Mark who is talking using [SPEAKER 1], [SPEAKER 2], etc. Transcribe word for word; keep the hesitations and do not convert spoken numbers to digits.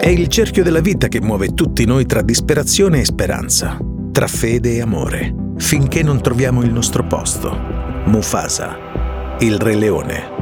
[SPEAKER 1] È il cerchio della vita che muove tutti noi tra disperazione e speranza, tra fede e amore, finché non troviamo il nostro posto. Mufasa, il Re Leone.